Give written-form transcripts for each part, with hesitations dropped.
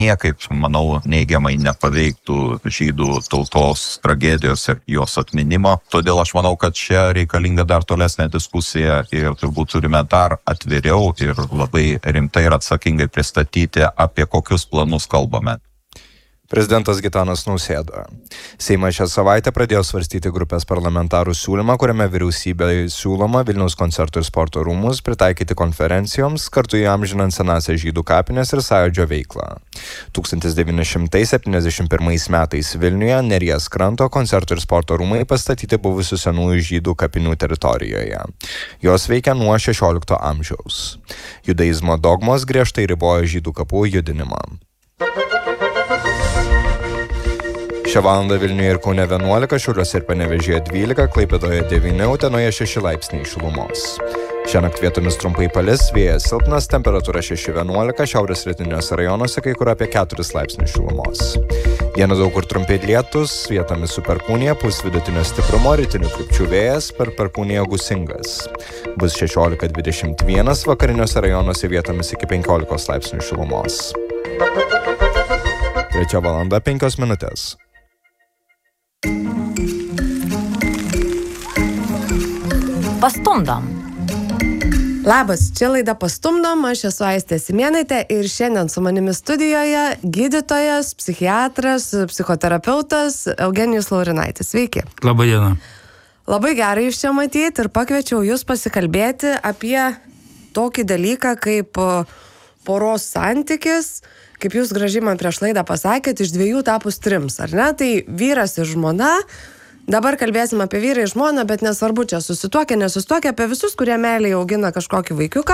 niekaip, manau, neigiamai nepaveiktų žydų tautos tragedijos ir jos atminimo. Todėl aš manau, kad čia reikalinga dar tolesnė diskusija ir turbūt turime dar atviriau ir labai rimtai ir atsakingai pristatyti, apie kokius planus kalbame. Prezidentas Gitanas Nausėda. Seimas šią savaitę pradėjo svarstyti grupės parlamentarų siūlymą, kuriame vyriausybė siūloma Vilniaus koncertų ir sporto rūmus pritaikyti konferencijoms, kartu įamžinant senąsias žydų kapines ir sąjūdžio veiklą. 1971 metais Vilniuje Neries kranto koncertų ir sporto rūmai pastatyti buvusių senųjų žydų kapinių teritorijoje. Jos veikia nuo 16 amžiaus. Judaizmo dogmos griežtai riboja žydų kapų judinimą. Šią valandą Vilniuje ir Kaune 11, Šiauliuose ir Panevėžyje 12, Klaipėdoje 9, Utenoje 6 laipsniai šilumos. Šiąnakt vietomis trumpai palis, vėjas silpnas, temperatūra 6-11, šiaurės rytiniuose rajonuose kai kur apie 4 laipsnius šilumos. Dieną daug kur trumpi lietus, vietomis su perkūnija, pūs vidutinio stiprumo, rytinių krypčių vėjas, per perkūniją gūsingas. Bus 16-21, vakariniuose rajonuose vietomis iki 15 laipsnių šilumos. 3 valanda 5 minutės. Pastumdom. Labas, čia laida Pastumdom, aš esu Aistė Simėnaitė ir šiandien su manimi studijoje gydytojas, psichiatras, psichoterapeutas Eugenijus Laurinaitis. Sveiki. Labą dieną. Labai gerai jūs čia matyti ir pakviečiau jūs pasikalbėti apie tokį dalyką kaip poros santykis, kaip jūs gražiai man prieš laidą pasakėt, iš 2 tapus 3, ar ne? Tai vyras ir žmona. Dabar kalbėsim apie vyrą ir žmoną, bet nesvarbu čia susituokę, nesusituokę, apie visus, kurie meiliai augina kažkokį vaikiuką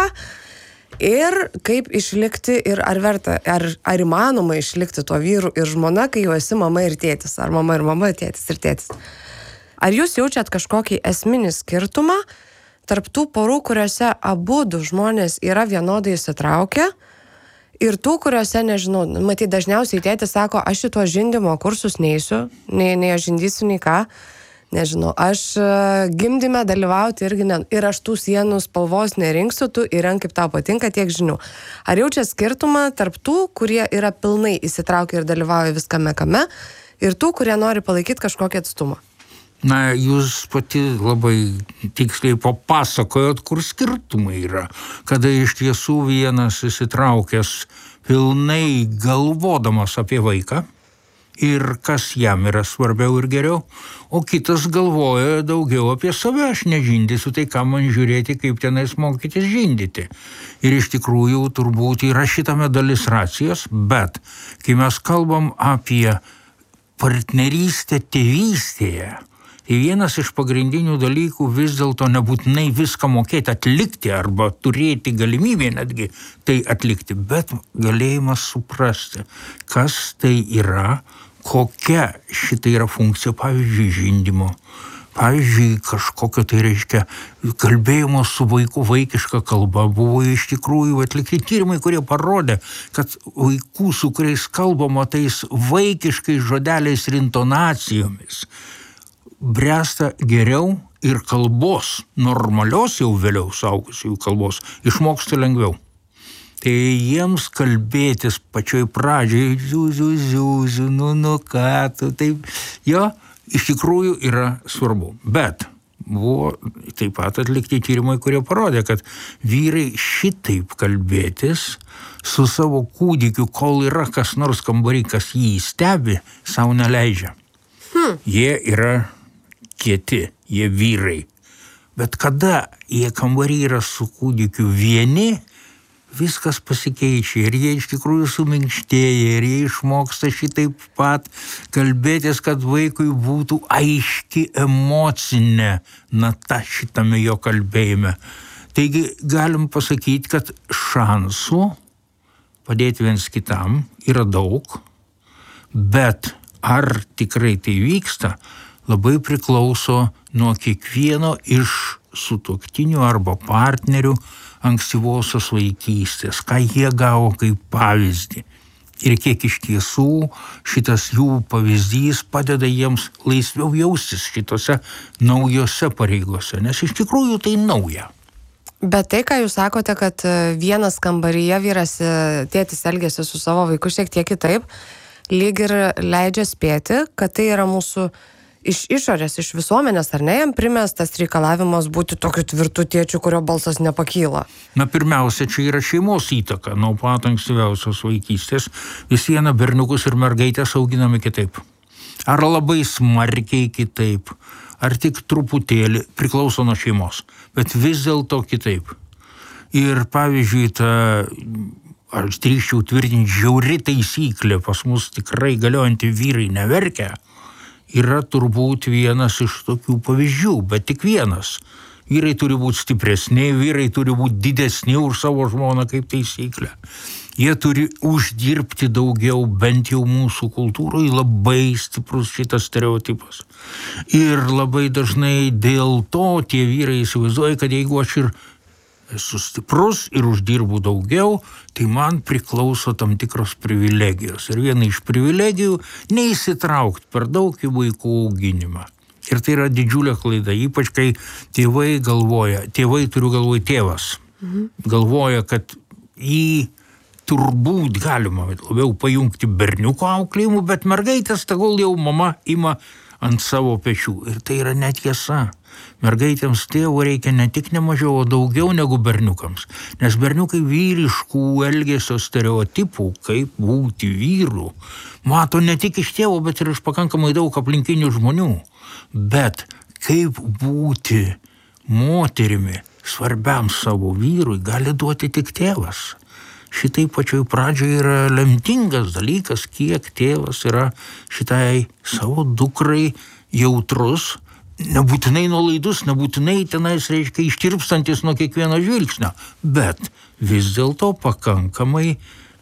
ir kaip išlikti ir ar verta, ar įmanoma išlikti tuo vyru ir žmona, kai jau esi mama ir tėtis, ar mama ir mama, tėtis ir tėtis. Ar jūs jaučiat kažkokį esminį skirtumą tarp tų porų, kuriuose abudu žmonės yra vienodai įsitraukę ir tų, kuriuose, nežinau, matyt, dažniausiai tėtis sako, aš šito žindymo kursus neisiu, nei aš žindysiu, nei ką, nežinau, aš gimdyme dalyvauti irgi ne, ir aš tų sienų spalvos nerinksiu, tu įrenk kaip tau patinka, tiek žinių. Ar jaučia skirtumą tarp tų, kurie yra pilnai įsitraukę ir dalyvauja viskame kame, ir tų, kurie nori palaikyti kažkokį atstumą? Na, jūs pati labai tiksliai papasakojot, kur skirtumai yra, kada iš tiesų vienas įsitraukęs pilnai galvodamas apie vaiką ir kas jam yra svarbiau ir geriau, o kitas galvoja daugiau apie save, aš nežindysiu, tai ką man žiūrėti, kaip tenais mokytis žindyti. Ir iš tikrųjų turbūt yra šitame dalis racijos, bet kai mes kalbam apie partnerystę tėvystėje, tai vienas iš pagrindinių dalykų vis dėlto nebūtinai viską mokėti atlikti arba turėti galimybę netgi tai atlikti, bet galėjimas suprasti, kas tai yra, kokia šitai yra funkcija, pavyzdžiui, žindymo, pavyzdžiui, kažkokio tai reiškia kalbėjimo su vaiku vaikiška kalba. Buvo iš tikrųjų atlikti tyrimai, kurie parodė, kad vaikų, su kuriais kalbama tais vaikiškais žodeliais ir intonacijomis, bręsta geriau ir kalbos, normalios jau vėliau suaugusiųjų kalbos, išmoksta lengviau. Tai jiems kalbėtis pačioj pradžioj, ziu, ką tu, taip, jo, iš tikrųjų yra svarbu. Bet buvo taip pat atlikti tyrimai, kurie parodė, kad vyrai šitaip kalbėtis su savo kūdikiu, kol yra kas nors kambarį, kas jį stebi, savo neleidžia. Jie yra kieti, jie vyrai. Bet kada jie kambarį yra su kūdikiu vieni, viskas pasikeičia ir jie iš tikrųjų suminkštėja ir jie išmoksta šitaip pat kalbėtis, kad vaikui būtų aiški emocinė nata šitame jo kalbėjime. Taigi galim pasakyti, kad šansų padėti viens kitam yra daug, bet ar tikrai tai vyksta, labai priklauso nuo kiekvieno iš sutuoktinių arba partnerių ankstyvosios vaikystės, ką jie gavo kaip pavyzdį. Ir kiek iš tiesų šitas jų pavyzdys padeda jiems laisviau jaustis šitose naujose pareigose, nes iš tikrųjų tai nauja. Bet tai, ką jūs sakote, kad vienas kambaryje tėtis elgėsi su savo vaiku šiek tiek kitaip, lyg ir leidžia spėti, kad tai yra mūsų iš išorės, iš visuomenės, ar ne, jam primestas reikalavimas būti tokiu tvirtu tėčiu, kurio balsas nepakyla. Na, pirmiausia, čia yra šeimos įtaka. Nuo pat ankstyviausios vaikystės vis viena berniukus ir mergaitės auginami kitaip. Ar labai smarkiai kitaip, ar tik truputėlį, priklauso nuo šeimos, bet vis dėlto kitaip. Ir pavyzdžiui, aš drįsčiau tvirtinti, žiauri taisyklė, pas mus tikrai galiojanti vyrai neverkia, yra turbūt vienas iš tokių pavyzdžių, bet tik vienas. Vyrai turi būti stipresni, vyrai turi būti didesni už savo žmoną kaip taisyklė. Jie turi uždirbti daugiau, bent jau mūsų kultūroje labai stiprus šitas stereotipas. Ir labai dažnai dėl to tie vyrai įsivaizduoja, kad jeigu aš ir esu stiprus ir uždirbu daugiau, tai man priklauso tam tikros privilegijos. Ir viena iš privilegijų - neįsitraukti per daug į vaikų auginimą. Ir tai yra didžiulė klaida, ypač kai tėvai turiu galvoj tėvas, galvoja, kad jį turbūt galima labiau pajungti berniuko auklėjimu, bet mergaitės tegul jau mama ima ant savo pečių. Ir tai yra netiesa. Mergaitėms tėvo reikia ne tik nemažiau, o daugiau negu berniukams. Nes berniukai vyriškų elgesio stereotipų, kaip būti vyru, mato ne tik iš tėvo, bet ir iš pakankamai daug aplinkinių žmonių. Bet kaip būti moterimi svarbiam savo vyrui gali duoti tik tėvas. Šitai pačioj pradžioje yra lemtingas dalykas, kiek tėvas yra šitai savo dukrai jautrus, nebūtinai nuolaidus, nebūtinai tenais reiškia ištirpstantis nuo kiekvieno žvilgsnio, bet vis dėlto pakankamai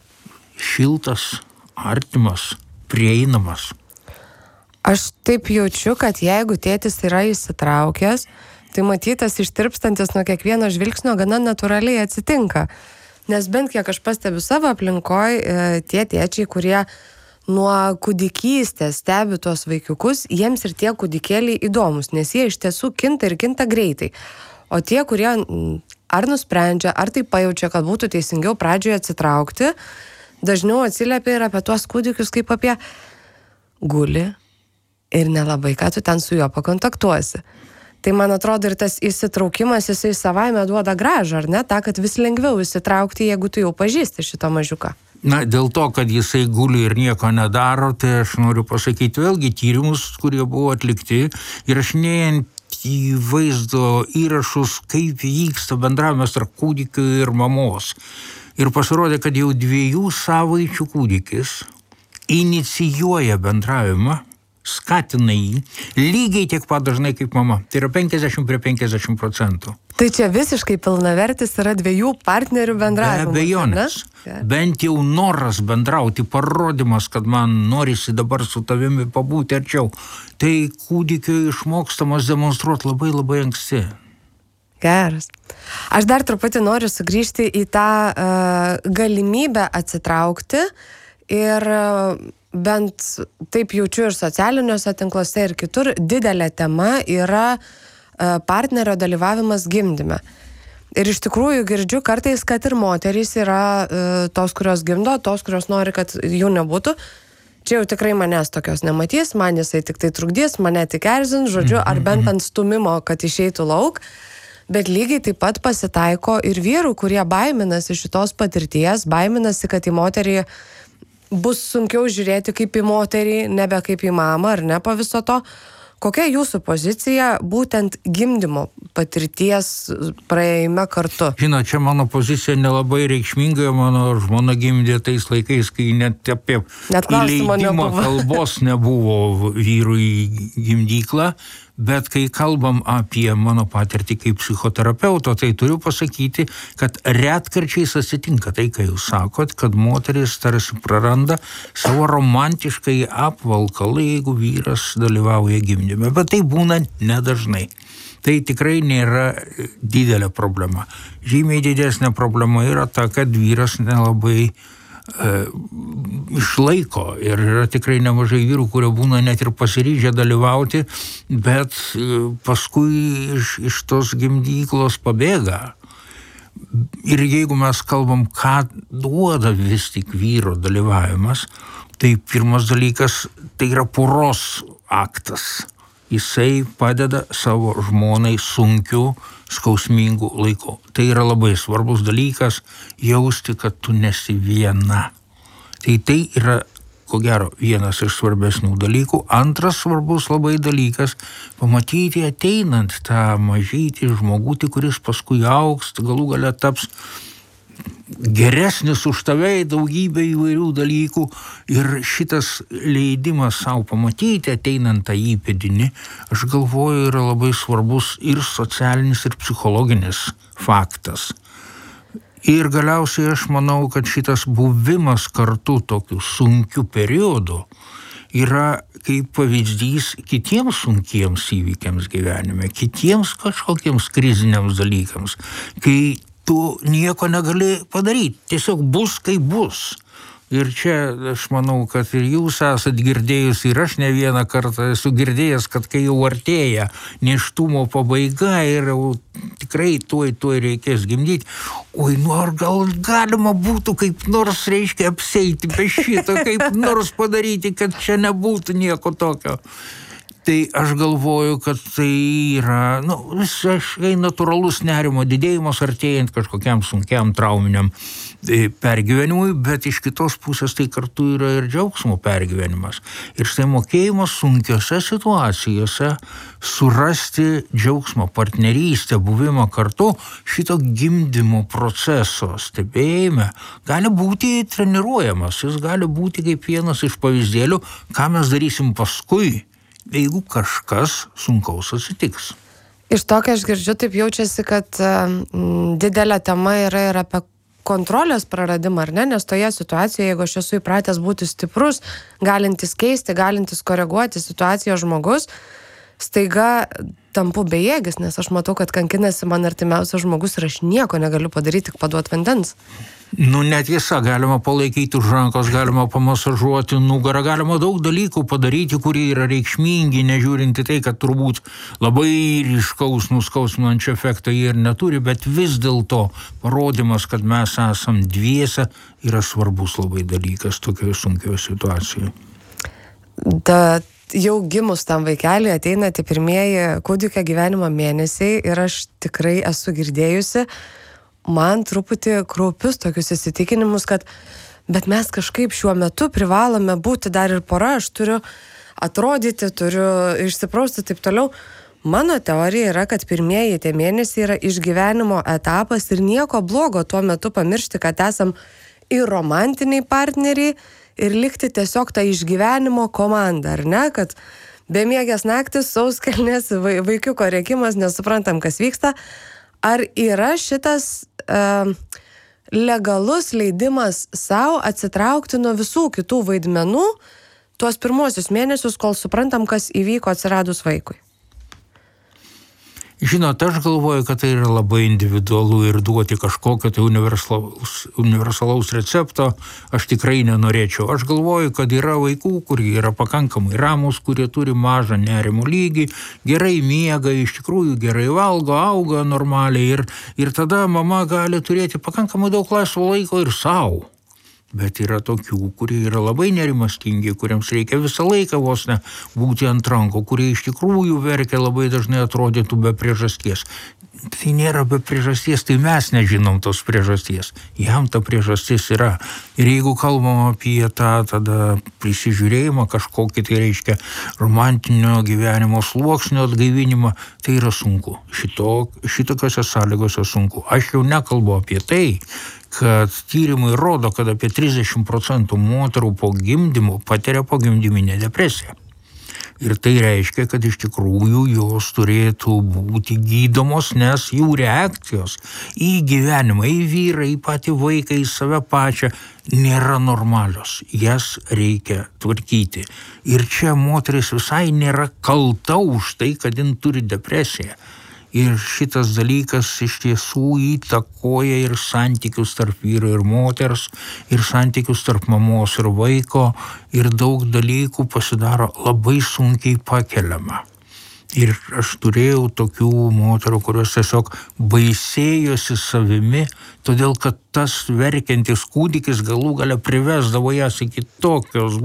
šiltas, artimas, prieinamas. Aš taip jaučiu, kad jeigu tėtis yra įsitraukęs, tai matytas ištirpstantis nuo kiekvieno žvilgsnio gana natūraliai atsitinka. Nes bent kiek aš pastebiu savo aplinkoj, tie tėčiai, kurie nuo kūdikystės stebi tuos vaikiukus, jiems ir tie kūdikėliai įdomus, nes jie iš tiesų kinta ir kinta greitai. O tie, kurie ar nusprendžia, ar tai pajaučia, kad būtų teisingiau pradžioje atsitraukti, dažniau atsiliepia ir apie tuos kūdikius kaip apie guli ir nelabai, ką tu ten su juo pakontaktuosi. Tai man atrodo ir tas įsitraukimas, jisai savaime duoda grąžą, ar ne? Ta, kad vis lengviau įsitraukti, jeigu tu jau pažįsti šitą mažiuką. Na, dėl to, kad jisai guli ir nieko nedaro, tai aš noriu pasakyti vėlgi tyrimus, kurie buvo atlikti, ir aš neėjant į vaizdo įrašus, kaip vyksta bendravimas tarp kūdikio ir mamos. Ir pasirodė, kad jau 2 savaičių kūdikis inicijuoja bendravimą, skatina jį lygiai tiek pat dažnai kaip mama. Tai yra 50 prie 50%. Tai čia visiškai pilnavertis yra 2 partnerių bendravimas. Be abejonės. Bent jau noras bendrauti, parodymas, kad man norisi dabar su tavimi pabūti arčiau. Tai kūdikio išmokstamas demonstruoti labai labai anksti. Geras. Aš dar truputį noriu sugrįžti į tą galimybę atsitraukti ir bent taip jaučiu ir socialiniuose tinkluose ir kitur, didelė tema yra partnerio dalyvavimas gimdyme. Ir iš tikrųjų girdžiu kartais, kad ir moterys yra tos, kurios gimdo, tos, kurios nori, kad jų nebūtų. Čia jau tikrai manęs tokios nematys, man jisai tik tai trukdys, mane tik erzins, žodžiu, ar bent ant stumimo, kad išeitų lauk. Bet lygiai taip pat pasitaiko ir vyrų, kurie baiminasi šitos patirties, baiminasi, kad į moterį bus sunkiau žiūrėti kaip į moterį, nebe kaip į mamą, ar ne po viso to. Kokia jūsų pozicija būtent gimdymo patirties praėjime kartu? Žinot, čia mano pozicija nelabai reikšminga, mano žmona gimdė tais laikais, kai net apie įleidimą kalbos nebuvo vyrų į gimdyklą, bet kai kalbam apie mano patirtį kaip psichoterapeuto, tai turiu pasakyti, kad retkarčiais atsitinka tai, kai jūs sakot, kad moteris tarsi praranda savo romantiškai apvalkalą, jeigu vyras dalyvauja gimdyme, bet tai būna nedažnai. Tai tikrai nėra didelė problema. Žymiai didesnė problema yra ta, kad vyras nelabai išlaiko ir yra tikrai nemažai vyrų, kurie būna net ir pasiryžę dalyvauti, bet paskui iš tos gimdyklos pabėga. Ir jeigu mes kalbam, ką duoda vis tik vyro dalyvavimas, tai pirmas dalykas, tai yra poros aktas. Jisai padeda savo žmonai sunkiu, skausmingu laiku. Tai yra labai svarbus dalykas jausti, kad tu nesi viena. Tai yra, ko gero, vienas iš svarbesnių dalykų. Antras svarbus labai dalykas – pamatyti ateinant tą mažytį žmogutį, kuris paskui augs, galų gale taps geresnis už tave daugybę įvairių dalykų ir šitas leidimas savo pamatyti ateinant tą įpėdinį, aš galvoju, yra labai svarbus ir socialinis, ir psichologinis faktas. Ir galiausiai aš manau, kad šitas buvimas kartu tokiu sunkiu periodu yra kaip pavyzdys kitiems sunkiems įvykiams gyvenime, kitiems kažkokiems kriziniams dalykams, kai tu nieko negali padaryti, tiesiog bus kaip bus. Ir čia aš manau, kad ir jūs esat girdėjus, ir aš ne vieną kartą esu girdėjęs, kad kai jau artėja nėštumo pabaiga ir jau tikrai tuoj reikės gimdyti, ar gal galima būtų kaip nors, reiškia, apseiti be šito, kaip nors padaryti, kad čia nebūtų nieko tokio. Tai aš galvoju, kad tai yra, visiškai natūralus nerimo didėjimas artėjant kažkokiam sunkiam trauminiam pergyvenimui, bet iš kitos pusės tai kartu yra ir džiaugsmo pergyvenimas. Ir štai mokėjimas sunkiose situacijose surasti džiaugsmo, partnerystę, buvimą kartu, šito gimdymo proceso stebėjime gali būti treniruojamas, jis gali būti kaip vienas iš pavyzdėlių, ką mes darysim paskui, jeigu kažkas sunkaus atsitiks. Iš to, kai aš girdžiu, taip jaučiasi, kad didelė tema yra ir apie kontrolės praradimą, ar ne? Nes toje situacijoje, jeigu aš esu įpratęs būti stiprus, galintis keisti, galintis koreguoti situaciją žmogus, staiga tampu bejėgis, nes aš matau, kad kankinasi man artimiausias žmogus ir aš nieko negaliu padaryti, tik paduoti vandens. Netiesa, galima palaikyti už rankos, galima pamasažuoti nugarą, galima daug dalykų padaryti, kurie yra reikšmingi, nežiūrinti tai, kad turbūt labai ryškaus nuskausminančio efekto jie ir neturi, bet vis dėlto parodymas, kad mes esam dviese, yra svarbus labai dalykas tokioje sunkioje situacijoje. Jau gimus tam vaikeliui ateina tie pirmieji kūdikio gyvenimo mėnesiai ir aš tikrai esu girdėjusi man truputį kraupius tokius įsitikinimus, kad bet mes kažkaip šiuo metu privalome būti dar ir pora, aš turiu atrodyti, turiu išsiprausti taip toliau. Mano teorija yra, kad pirmieji tie mėnesiai yra išgyvenimo etapas ir nieko blogo tuo metu pamiršti, kad esam ir romantiniai partneriai ir likti tiesiog tą išgyvenimo komandą, ar ne, kad bemiegės naktis, sauskelnės, vaikiuko rėkimas, nesuprantam, kas vyksta. Ar yra šitas legalus leidimas savo atsitraukti nuo visų kitų vaidmenų tuos pirmosius mėnesius, kol suprantam, kas įvyko atsiradus vaikui? Žinot, aš galvoju, kad tai yra labai individualu ir duoti kažkokio tai universalaus recepto aš tikrai nenorėčiau. Aš galvoju, kad yra vaikų, kurie yra pakankamai ramus, kurie turi mažą nerimo lygį, gerai miega, iš tikrųjų gerai valgo, auga normaliai ir tada mama gali turėti pakankamai daug laisvo laiko ir savo. Bet yra tokių, kurie yra labai nerimastingi, kuriems reikia visą laiką vos ne būti ant rankų, kurie iš tikrųjų verkia labai dažnai atrodytų be priežasties. Tai nėra be priežasties, tai mes nežinom tos priežasties. Jam ta priežastis yra. Ir jeigu kalbam apie tą tada prisižiūrėjimą, kažkokį tai reiškia romantinio gyvenimo sluoksnio atgaivinimą, tai yra sunku. Šitokiose sąlygose sunku. Aš jau nekalbu apie tai, kad tyrimai rodo, kad apie 30% moterų po gimdymo patiria pogimdyminę depresiją. Ir tai reiškia, kad iš tikrųjų jos turėtų būti gydomos, nes jų reakcijos į gyvenimą, į vyrą, į patį vaiką, į save pačią nėra normalios. Jas reikia tvarkyti. Ir čia moteris visai nėra kalta už tai, kad jin turi depresiją. Ir šitas dalykas iš tiesų įtakoja ir santykius tarp vyro ir moters, ir santykius tarp mamos ir vaiko, ir daug dalykų pasidaro labai sunkiai pakeliama. Ir aš turėjau tokių moterų, kurios tiesiog baisėjosi savimi, todėl kad tas verkiantis kūdikis galų gale privesdavo jas iki tokios